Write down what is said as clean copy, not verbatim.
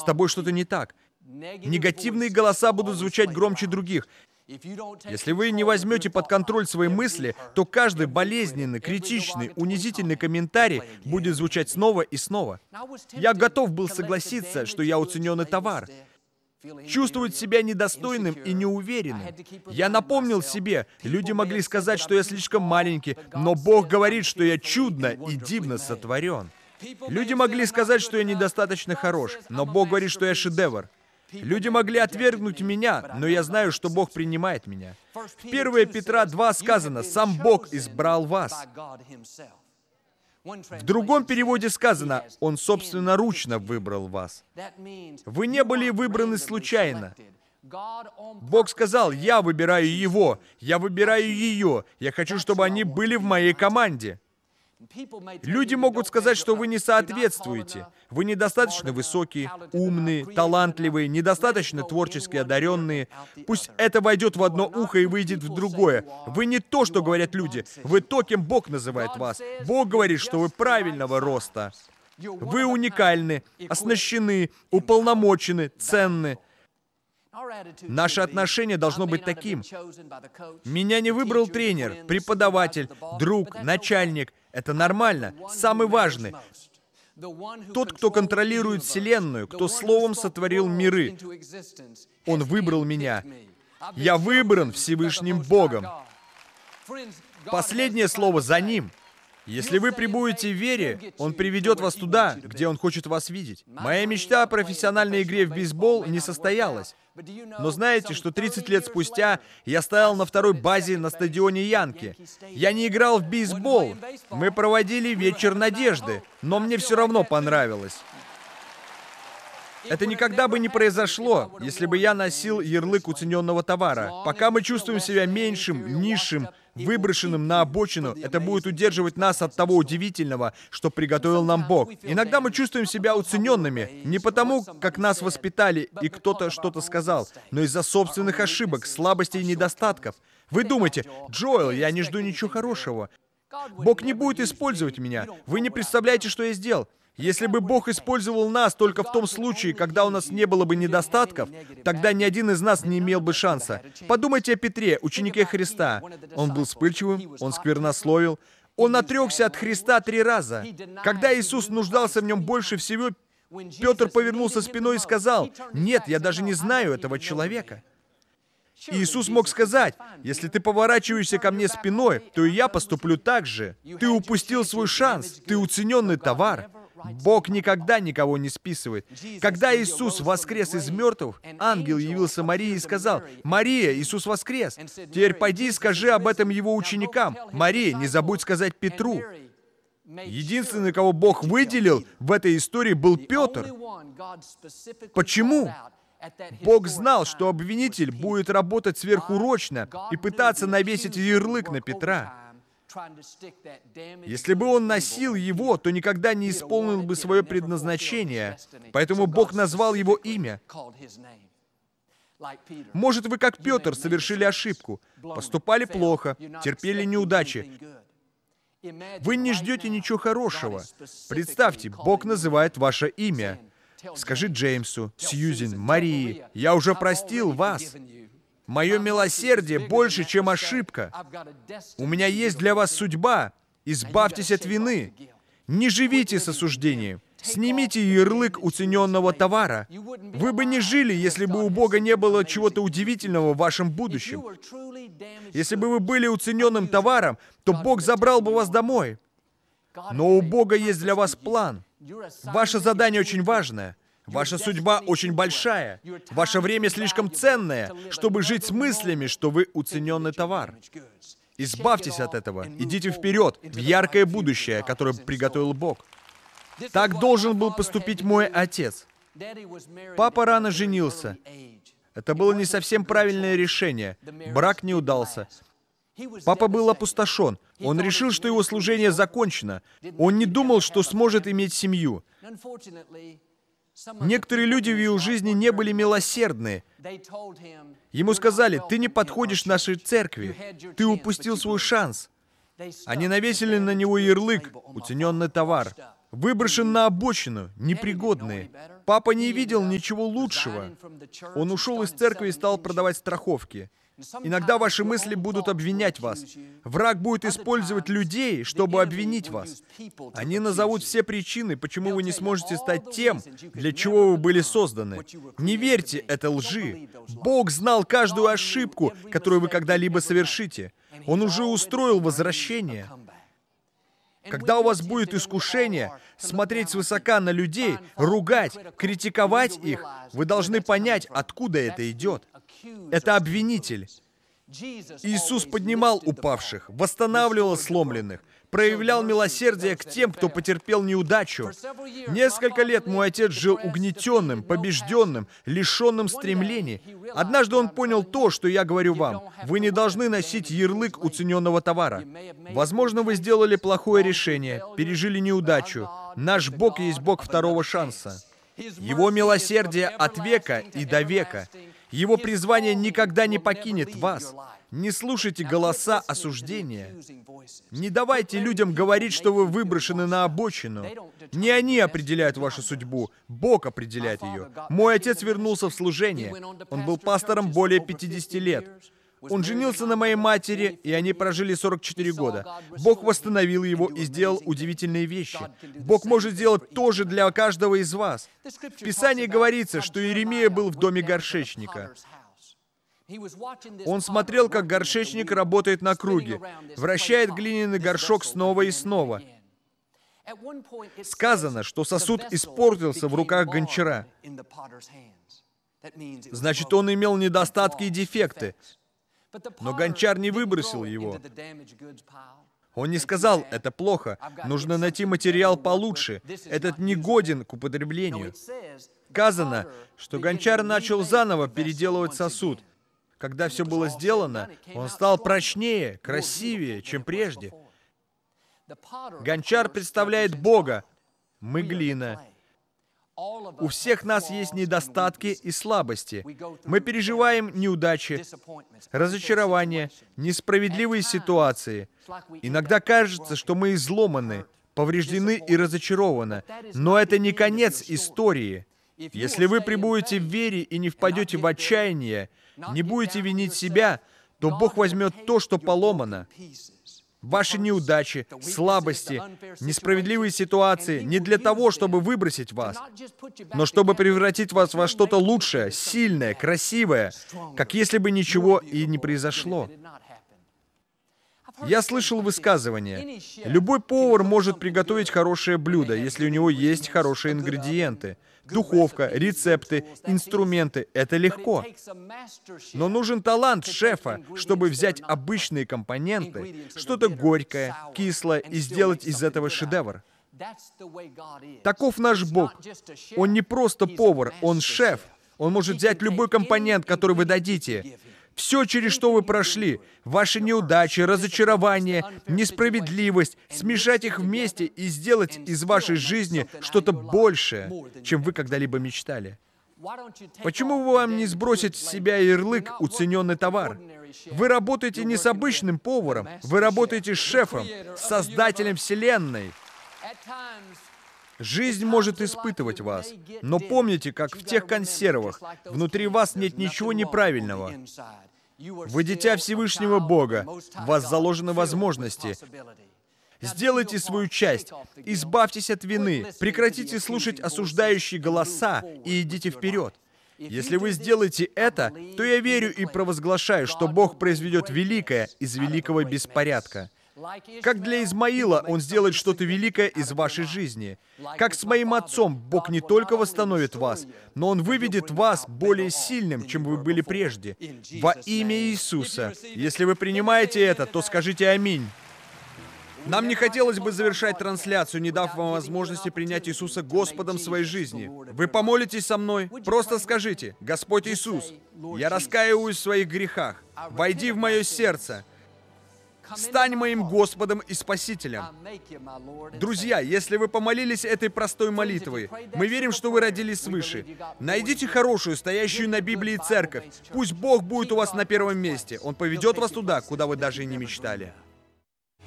тобой что-то не так. Негативные голоса будут звучать громче других. Если вы не возьмете под контроль свои мысли, то каждый болезненный, критичный, унизительный комментарий будет звучать снова и снова. Я готов был согласиться, что я уцененный товар. Чувствовать себя недостойным и неуверенным. Я напомнил себе, люди могли сказать, что я слишком маленький, но Бог говорит, что я чудно и дивно сотворен. Люди могли сказать, что я недостаточно хорош, но Бог говорит, что я шедевр. Люди могли отвергнуть меня, но я знаю, что Бог принимает меня. В 1 Петра 2 сказано: «Сам Бог избрал вас». В другом переводе сказано: «Он собственноручно выбрал вас». Вы не были выбраны случайно. Бог сказал: «Я выбираю его, я выбираю ее, я хочу, чтобы они были в моей команде». Люди могут сказать, что вы не соответствуете. Вы недостаточно высокие, умные, талантливые, недостаточно творчески одаренные. Пусть это войдет в одно ухо и выйдет в другое. Вы не то, что говорят люди. Вы то, кем Бог называет вас. Бог говорит, что вы правильного роста. Вы уникальны, оснащены, уполномочены, ценны. Наше отношение должно быть таким. Меня не выбрал тренер, преподаватель, друг, начальник. Это нормально. Самый важный. Тот, кто контролирует Вселенную, кто Словом сотворил миры. Он выбрал меня. Я выбран Всевышним Богом. Последнее слово за Ним. Если вы пребудете в вере, Он приведет вас туда, где Он хочет вас видеть. Моя мечта о профессиональной игре в бейсбол не состоялась. Но знаете, что 30 лет спустя я стоял на второй базе на стадионе Янки. Я не играл в бейсбол. Мы проводили вечер надежды, но мне все равно понравилось. Это никогда бы не произошло, если бы я носил ярлык уцененного товара. Пока мы чувствуем себя меньшим, низшим, выброшенным на обочину, это будет удерживать нас от того удивительного, что приготовил нам Бог. Иногда мы чувствуем себя уцененными не потому, как нас воспитали и кто-то что-то сказал, но из-за собственных ошибок, слабостей и недостатков. Вы думаете: «Джоэл, я не жду ничего хорошего. Бог не будет использовать меня. Вы не представляете, что я сделал». Если бы Бог использовал нас только в том случае, когда у нас не было бы недостатков, тогда ни один из нас не имел бы шанса. Подумайте о Петре, ученике Христа. Он был вспыльчивым, он сквернословил. Он отрекся от Христа 3 раза. Когда Иисус нуждался в нем больше всего, Петр повернулся спиной и сказал: «Нет, я даже не знаю этого человека». Иисус мог сказать: «Если ты поворачиваешься ко мне спиной, то и я поступлю так же. Ты упустил свой шанс, ты уцененный товар». Бог никогда никого не списывает. Когда Иисус воскрес из мертвых, ангел явился Марии и сказал: «Мария, Иисус воскрес. Теперь пойди и скажи об этом его ученикам. Мария, не забудь сказать Петру». Единственный, кого Бог выделил в этой истории, был Петр. Почему? Бог знал, что обвинитель будет работать сверхурочно и пытаться навесить ярлык на Петра. Если бы он носил его, то никогда не исполнил бы свое предназначение. Поэтому Бог назвал его имя. Может, вы, как Петр, совершили ошибку, поступали плохо, терпели неудачи. Вы не ждете ничего хорошего. Представьте, Бог называет ваше имя. Скажи Джеймсу, Сьюзен, Марии: «Я уже простил вас. Мое милосердие больше, чем ошибка. У меня есть для вас судьба. Избавьтесь от вины. Не живите с осуждением. Снимите ярлык уцененного товара. Вы бы не жили, если бы у Бога не было чего-то удивительного в вашем будущем. Если бы вы были уцененным товаром, то Бог забрал бы вас домой. Но у Бога есть для вас план. Ваше задание очень важное. Ваша судьба очень большая. Ваше время слишком ценное, чтобы жить с мыслями, что вы уцененный товар. Избавьтесь от этого. Идите вперед, в яркое будущее, которое приготовил Бог. Так должен был поступить мой отец. Папа рано женился. Это было не совсем правильное решение. Брак не удался. Папа был опустошен. Он решил, что его служение закончено. Он не думал, что сможет иметь семью. Некоторые люди в его жизни не были милосердны. Ему сказали: «Ты не подходишь нашей церкви. Ты упустил свой шанс». Они навесили на него ярлык «уцененный товар». Выброшен на обочину, непригодный. Папа не видел ничего лучшего. Он ушел из церкви и стал продавать страховки. Иногда ваши мысли будут обвинять вас. Враг будет использовать людей, чтобы обвинить вас. Они назовут все причины, почему вы не сможете стать тем, для чего вы были созданы. Не верьте этой лжи. Бог знал каждую ошибку, которую вы когда-либо совершите. Он уже устроил возвращение. Когда у вас будет искушение смотреть свысока на людей, ругать, критиковать их, вы должны понять, откуда это идет. Это обвинитель. Иисус поднимал упавших, восстанавливал сломленных, проявлял милосердие к тем, кто потерпел неудачу. Несколько лет мой отец жил угнетенным, побежденным, лишенным стремлений. Однажды он понял то, что я говорю вам. Вы не должны носить ярлык уцененного товара. Возможно, вы сделали плохое решение, пережили неудачу. Наш Бог есть Бог второго шанса. Его милосердие от века и до века. Его призвание никогда не покинет вас. Не слушайте голоса осуждения. Не давайте людям говорить, что вы выброшены на обочину. Не они определяют вашу судьбу, Бог определяет ее. Мой отец вернулся в служение. Он был пастором более 50 лет. Он женился на моей матери, и они прожили 44 года. Бог восстановил его и сделал удивительные вещи. Бог может сделать то же для каждого из вас. В Писании говорится, что Иеремия был в доме горшечника. Он смотрел, как горшечник работает на круге, вращает глиняный горшок снова и снова. Сказано, что сосуд испортился в руках гончара. Значит, он имел недостатки и дефекты. Но гончар не выбросил его. Он не сказал, это плохо, нужно найти материал получше, этот не годен к употреблению. Сказано, что гончар начал заново переделывать сосуд. Когда все было сделано, он стал прочнее, красивее, чем прежде. Гончар представляет Бога, мы глина. У всех нас есть недостатки и слабости. Мы переживаем неудачи, разочарования, несправедливые ситуации. Иногда кажется, что мы изломаны, повреждены и разочарованы. Но это не конец истории. Если вы пребудете в вере и не впадете в отчаяние, не будете винить себя, то Бог возьмет то, что поломано. Ваши неудачи, слабости, несправедливые ситуации не для того, чтобы выбросить вас, но чтобы превратить вас во что-то лучшее, сильное, красивое, как если бы ничего и не произошло. Я слышал высказывание: любой повар может приготовить хорошее блюдо, если у него есть хорошие ингредиенты. Духовка, рецепты, инструменты — это легко. Но нужен талант шефа, чтобы взять обычные компоненты, что-то горькое, кислое, и сделать из этого шедевр. Таков наш Бог. Он не просто повар, Он шеф. Он может взять любой компонент, который вы дадите. Все, через что вы прошли, ваши неудачи, разочарования, несправедливость, смешать их вместе и сделать из вашей жизни что-то большее, чем вы когда-либо мечтали. Почему бы вам не сбросить с себя ярлык «уцененный товар»? Вы работаете не с обычным поваром, вы работаете с шефом, с создателем Вселенной. Жизнь может испытывать вас, но помните, как в тех консервах, внутри вас нет ничего неправильного. Вы дитя Всевышнего Бога, в вас заложены возможности. Сделайте свою часть, избавьтесь от вины, прекратите слушать осуждающие голоса и идите вперед. Если вы сделаете это, то я верю и провозглашаю, что Бог произведет великое из великого беспорядка. Как для Измаила, Он сделает что-то великое из вашей жизни. Как с моим отцом, Бог не только восстановит вас, но Он выведет вас более сильным, чем вы были прежде. Во имя Иисуса. Если вы принимаете это, то скажите «Аминь». Нам не хотелось бы завершать трансляцию, не дав вам возможности принять Иисуса Господом своей жизни. Вы помолитесь со мной? Просто скажите: «Господь Иисус, я раскаиваюсь в своих грехах. Войди в мое сердце. Стань моим Господом и Спасителем». Друзья, если вы помолились этой простой молитвой, мы верим, что вы родились свыше. Найдите хорошую, стоящую на Библии церковь. Пусть Бог будет у вас на первом месте. Он поведет вас туда, куда вы даже и не мечтали.